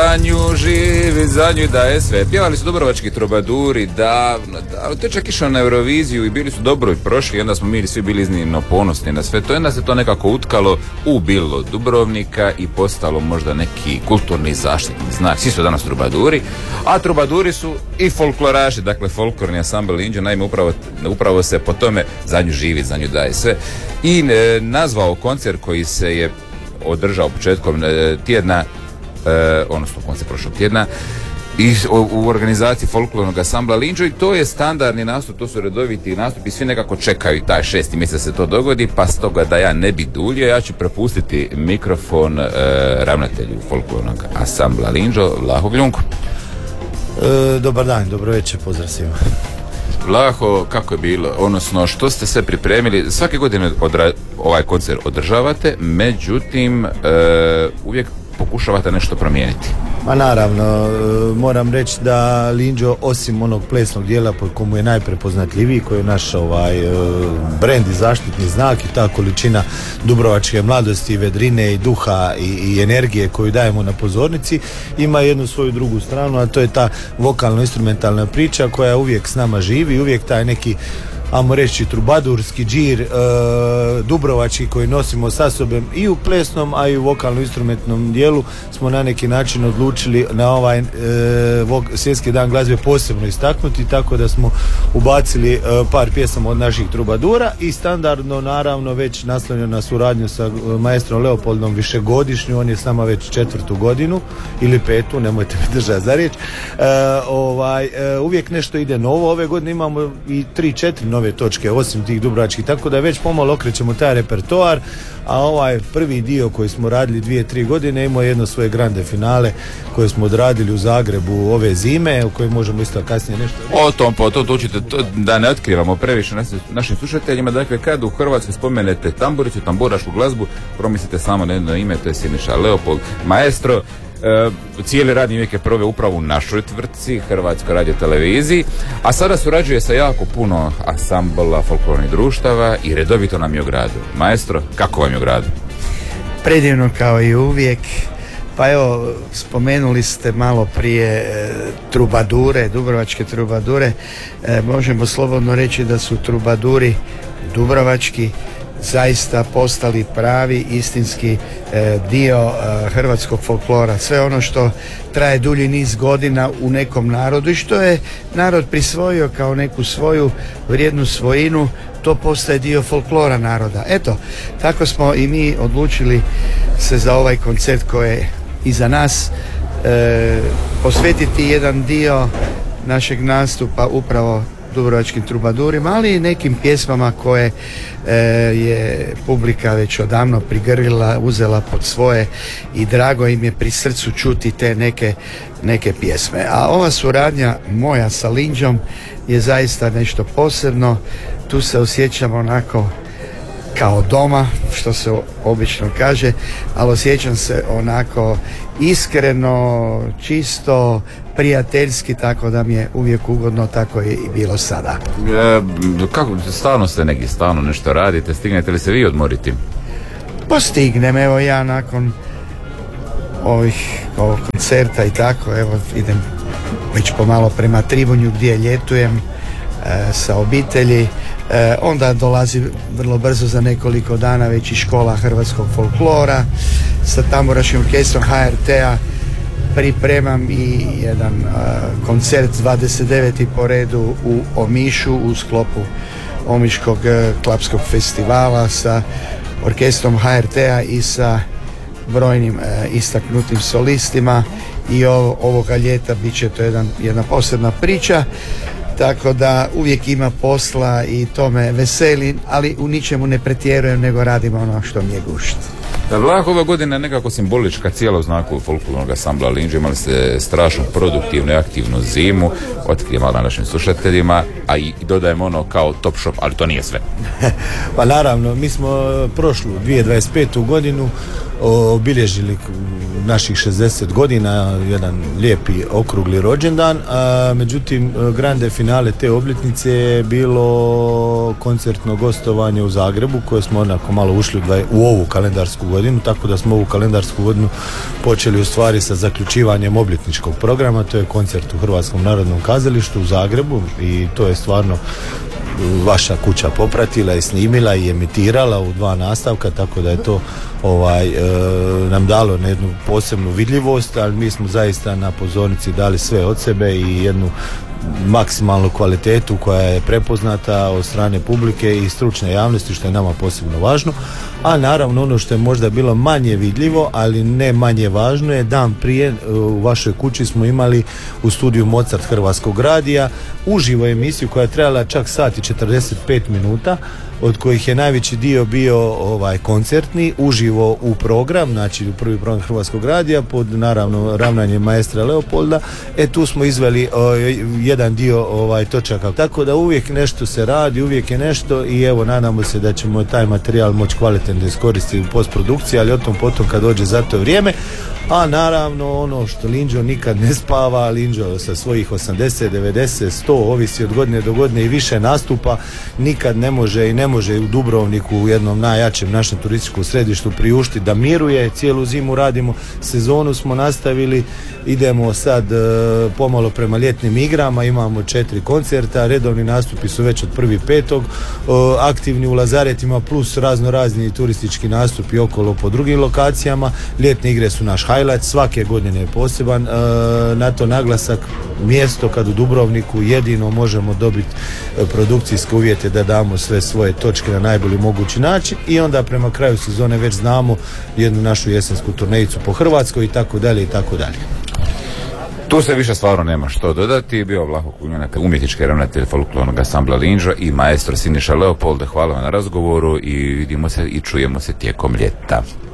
za nju daje sve. Pjevali su dubrovački trubaduri davno, to je čak išao na Euroviziju i bili su dobro i prošli i onda smo mi svi bili iznimno ponosni na sve to i onda se to nekako utkalo u bilo Dubrovnika i postalo možda neki kulturni zaštitni znak. Svi su danas trubaduri, a trubaduri su i folkloraši, dakle folklorni ansambl Linđo, naime upravo se po tome za nju živi, za nju daje sve i nazvao koncert koji se je održao početkom tjedna, odnosno koncert prošlog tjedna i u organizaciji folklornog ansambla Linđo i to je standardni nastup, to su redoviti nastupi, svi nekako čekaju taj 6. mjesec se to dogodi, pa stoga da ja ne bi duljio, ja ću prepustiti mikrofon ravnatelju folklornog ansambla Linđo, Vlaho Gljunko. Dobar dan, dobro večer, pozdrav svima. Vlaho, kako je bilo, odnosno što ste sve pripremili, svake godine ovaj koncert održavate, međutim uvijek pokušavate nešto promijeniti. Ma naravno, moram reći da Linđo osim onog plesnog dijela po komu je najprepoznatljiviji, koji je naš brend i zaštitni znak i ta količina dubrovačke mladosti, vedrine i duha i energije koju dajemo na pozornici, ima jednu svoju drugu stranu, a to je ta vokalno-instrumentalna priča koja uvijek s nama živi, uvijek taj neki, ajmo reći, trubadurski džir dubrovački koji nosimo sa sobom i u plesnom, a i u vokalno-instrumentnom dijelu smo na neki način odlučili na ovaj svjetski dan glazbe posebno istaknuti, tako da smo ubacili par pjesama od naših trubadura i standardno naravno već naslonjeno na suradnju sa maestrom Leopoldom višegodišnju, on je s nama već 4. godinu ili 5, nemojte me držati za riječ. Uvijek nešto ide novo, ove godine imamo i 3-4 nove točke osim tih dubrovačkih, tako da već pomalo okrećemo taj repertoar, a ovaj prvi dio koji smo radili 2-3 godine imao jedno svoje grande finale koje smo odradili u Zagrebu ove zime, o kojoj možemo isto kasnije nešto reći. O tom to učite, da ne otkrivamo previše našim slušateljima, dakle kad u Hrvatskoj spomenete tamburicu, tamburašku glazbu, promislite samo na jedno ime, to je Siniša Leopold, maestro. Cijeli radni vijek je proveo upravo u našoj tvrtci, Hrvatskoj radioteleviziji, a sada surađuje sa jako puno ansambla, folklornih društava i redovito nam je u gradu. Maestro, kako vam je u gradu? Predivno kao i uvijek. Pa evo, spomenuli ste malo prije trubadure, dubrovačke trubadure. Možemo slobodno reći da su trubaduri dubrovački zaista postali pravi istinski dio hrvatskog folklora. Sve ono što traje dulji niz godina u nekom narodu i što je narod prisvojio kao neku svoju vrijednu svojinu, to postaje dio folklora naroda. Eto, tako smo i mi odlučili se za ovaj koncert koji je iza nas posvetiti jedan dio našeg nastupa upravo dubrovačkim trubadurima, ali i nekim pjesmama koje je publika već odavno prigrlila, uzela pod svoje i drago im je pri srcu čuti te neke pjesme. A ova suradnja moja sa Linđom je zaista nešto posebno. Tu se osjećam onako kao doma, što se obično kaže, ali osjećam se onako iskreno, čisto, prijateljski, tako da mi je uvijek ugodno, tako je i bilo sada. Kako, stalno ste negdje, stalno nešto radite, stignete li se vi odmoriti? Postignem, evo ja nakon ovog koncerta i tako, evo idem već pomalo prema Tribunju gdje ljetujem sa obitelji. Onda dolazi vrlo brzo za nekoliko dana već i škola hrvatskog folklora sa tamburaškim orkestrom HRT-a. Pripremam i jedan koncert 29. po redu u Omišu u sklopu Omiškog klapskog festivala sa orkestrom HRT-a i sa brojnim istaknutim solistima i ovoga ljeta bit će to jedna posebna priča. Tako da uvijek ima posla i to me veseli, ali u ničemu ne pretjerujem, nego radim ono što mi je gušt. Vlaho, ova godina je nekako simbolička cijela u znaku folklornog ansambla Linđo. Imali ste strašno produktivnu i aktivnu zimu, otkrijem malo našim slušateljima, a i dodajem ono kao Top Shop, ali to nije sve. Pa naravno, mi smo prošlu 2025. godinu obilježili naših 60 godina, jedan lijepi okrugli rođendan, međutim grande finale te obljetnice je bilo koncertno gostovanje u Zagrebu koje smo onako malo ušli u ovu kalendarsku godinu, tako da smo ovu kalendarsku godinu počeli u stvari sa zaključivanjem obljetničkog programa, to je koncert u Hrvatskom narodnom kazalištu u Zagrebu i to je stvarno vaša kuća popratila i snimila i emitirala u 2 nastavka, tako da je to nam dalo na jednu posebnu vidljivost, ali mi smo zaista na pozornici dali sve od sebe i jednu maksimalnu kvalitetu koja je prepoznata od strane publike i stručne javnosti, što je nama posebno važno. A naravno ono što je možda bilo manje vidljivo, ali ne manje važno, je dan prije u vašoj kući smo imali u studiju Mozart Hrvatskog radija uživo emisiju koja je trajala čak sat i 45 minuta, od kojih je najveći dio bio koncertni, uživo u program, znači u prvi program Hrvatskog radija pod naravno ravnanjem maestra Leopolda. Tu smo izveli jedan dio točaka, tako da uvijek nešto se radi, uvijek je nešto i evo nadamo se da ćemo taj materijal moći kvalitetno iskoristiti u postprodukciji, ali o tom potom kad dođe za to vrijeme. A naravno ono što Linđo nikad ne spava, Linđo sa svojih 80, 90, 100, ovisi od godine do godine i više nastupa, nikad ne može u Dubrovniku, u jednom najjačem našem turističkom središtu, priuštiti da miruje. Cijelu zimu radimo, sezonu smo nastavili, idemo sad pomalo prema ljetnim igrama, imamo 4 koncerta, redovni nastupi su već od 1.5. Aktivni u Lazaretima plus razni turistički nastupi okolo po drugim lokacijama. Ljetne igre su naš highlight, svake godine je poseban, na to naglasak, mjesto kad u Dubrovniku jedino možemo dobiti produkcijske uvjete da damo sve svoje točke na najbolji mogući način i onda prema kraju sezone već znamo jednu našu jesensku turnejicu po Hrvatskoj i tako dalje i tako dalje. Tu se više stvarno nema što dodati. Bio Vlaho Kuljanak, umjetnički ravnatelj folklornog ansambla Linđo i maestro Siniša Leopold. Hvala vam na razgovoru i vidimo se i čujemo se tijekom ljeta.